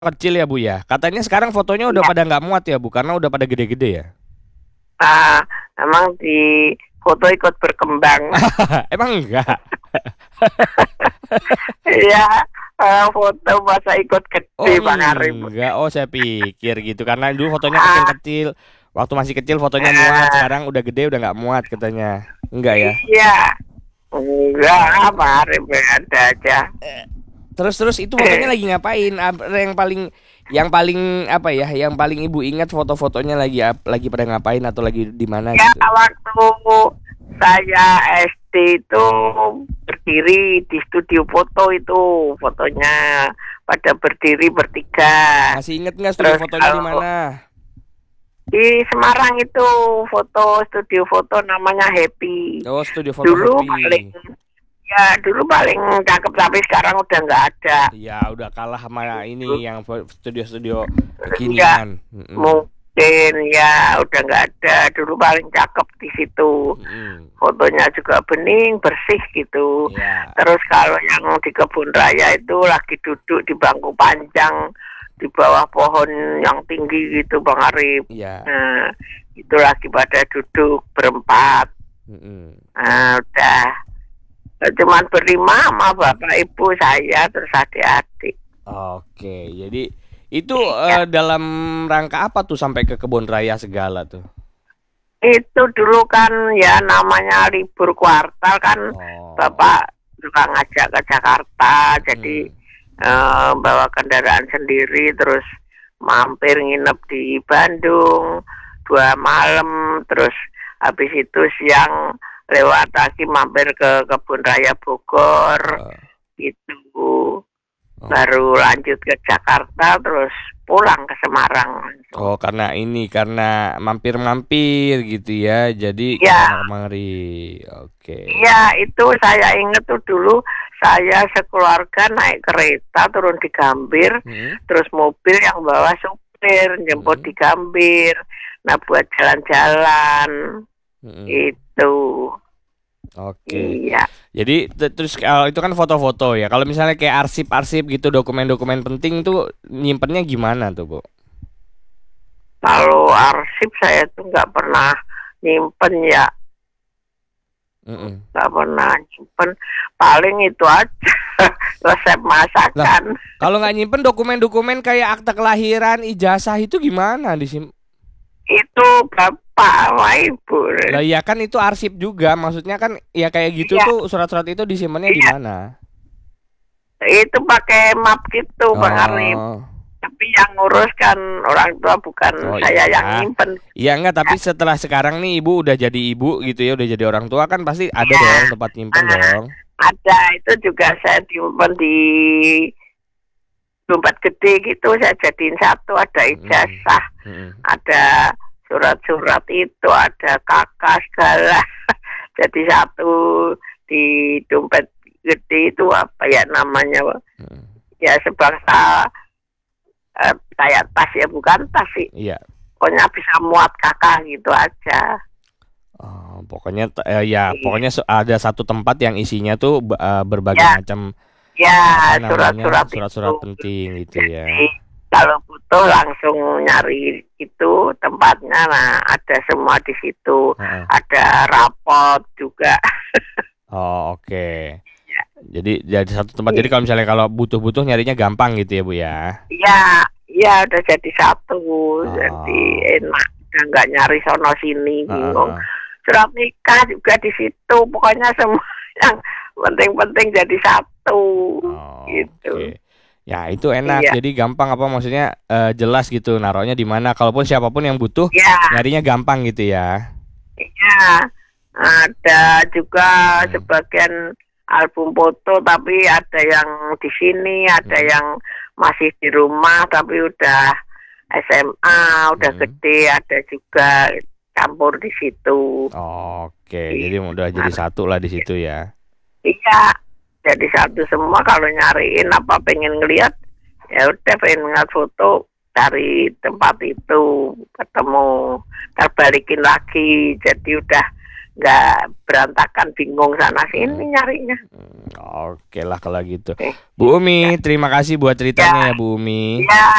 kecil ya Bu ya. Katanya sekarang fotonya udah Ya, pada nggak muat ya Bu, karena udah pada gede-gede ya. ah, emang di foto ikut berkembang. Emang enggak? Ya, foto masa ikut Oh gede Bang Arif. enggak. Oh saya pikir gitu karena dulu fotonya Ah, kecil-kecil. Waktu masih kecil fotonya muat, eh, sekarang udah gede udah nggak muat katanya. Enggak ya? iya, enggak, Oh. Bang Arif ada aja. Terus itu fotonya lagi ngapain? Yang paling apa ya? Yang paling Ibu ingat foto-fotonya lagi pada ngapain atau lagi di mana Ya, gitu? waktu saya SD itu berdiri di studio foto itu fotonya pada berdiri bertiga. Masih inget nggak studio Terus fotonya di kalau mana? di Semarang itu studio foto namanya Happy. Oh, studio foto Dulu Happy. paling dulu paling cakep tapi sekarang udah nggak ada. Ya udah kalah sama ini yang studio-studio Ya kekinian. Mm-mm. mungkin ya udah nggak ada. Dulu paling cakep di situ. Mm-mm. Fotonya juga bening bersih gitu. Ya, Terus kalau yang di kebun raya itu lagi duduk di bangku panjang di bawah pohon yang tinggi gitu Bang Arif. ya. Nah, itu lagi pada duduk berempat. Mm-mm. Nah, udah cuman berlima sama bapak ibu saya terus adik-adik. Oke, jadi itu Ya, dalam rangka apa tuh sampai ke kebun raya segala tuh? itu dulu kan ya namanya libur kuartal kan Oh. bapak suka ngajak ke Jakarta jadi Mm. bawa kendaraan sendiri terus mampir nginep di Bandung 2 malam terus habis itu siang lewat lagi mampir ke kebun raya Bogor eh, gitu oh. baru lanjut ke Jakarta terus pulang ke Semarang langsung. Oh, karena mampir-mampir gitu ya. Jadi ke Ya, sana kemari. Oke. iya itu saya inget tuh dulu saya sekeluarga naik kereta turun di Gambir, Mm-mm. terus mobil yang bawa supir jemput di Mm-mm. Gambir. Nah buat jalan-jalan Mm-mm. itu, Oke. iya. Jadi terus kalau itu kan foto-foto ya. Kalau misalnya kayak arsip-arsip gitu, dokumen-dokumen penting tuh nyimpennya gimana tuh, Bu? Kalau arsip saya tuh nggak pernah nyimpen ya, Mm-mm. nggak pernah nyimpen. Paling itu aja resep Lah, masakan. kalau nggak nyimpen dokumen-dokumen kayak akta kelahiran, ijazah itu gimana Itu bapak sama ibu. Lah ya kan itu arsip juga, maksudnya kan ya kayak gitu Iya, tuh surat-surat itu disimpannya di iya. mana? Itu pakai map gitu Bang Arif. Oh, Tapi yang ngurus kan orang tua bukan oh saya iya. yang nyimpen. Iya enggak, tapi setelah sekarang nih ibu udah jadi ibu gitu ya, udah jadi orang tua kan pasti ada Ya, dong tempat nyimpen ah, dong. ada itu juga saya nyimpen di dompet gede gitu. Saya jadiin satu ada Mm-mm. ijazah, Mm-mm. ada surat-surat itu, ada kakak segala. Jadi satu di dompet gede itu apa ya namanya? Mm-mm. Ya sebangsa kayak tas ya bukan tas sih. Iya. Pokoknya bisa muat kakak gitu aja. Oh, pokoknya ya Iya. pokoknya ada satu tempat yang isinya tuh berbagai Ya, macam ya apa namanya surat-surat surat-surat itu. penting gitu Jadi ya. kalau butuh langsung nyari itu tempatnya. Nah, ada semua di situ. Heeh. Ada rapot juga. Oh, oke. Jadi satu tempat. Jadi kalau misalnya kalau butuh-butuh nyarinya gampang gitu ya Bu ya. Iya, iya udah jadi satu. Jadi Oh. enak. Udah nggak nyari sono sini Heeh, bingung. heeh. Surat nikah juga di situ. Pokoknya semua yang penting-penting jadi satu. Oh, Gitu. oke. Ya itu enak. Iya, Jadi gampang apa maksudnya jelas gitu naruhnya di mana. Kalaupun siapapun yang butuh iya, nyarinya gampang gitu ya. iya. Ada juga Mm-mm. sebagian album foto tapi ada yang di sini, ada Mm-mm. yang masih di rumah tapi udah SMA, udah Mm-mm. gede, ada juga campur di situ. Oke, jadi udah Iya, jadi satu lah di situ ya. iya, jadi satu semua kalau nyariin apa pengen ngeliat ya udah pengen ngeliat foto cari tempat itu ketemu terbalikin lagi jadi udah nggak berantakan bingung sana sini nyarinya. Oke lah kalau gitu. Oke. Bu Umi, terima kasih buat ceritanya ya Bu Umi. Ya.